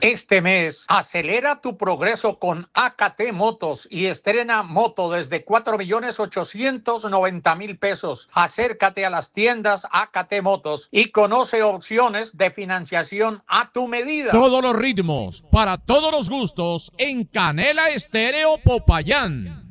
Este mes, acelera tu progreso con AKT Motos y estrena moto desde 4.890.000 pesos. Acércate a las tiendas AKT Motos y conoce opciones de financiación a tu medida. Todos los ritmos, para todos los gustos, en Canela Estéreo Popayán.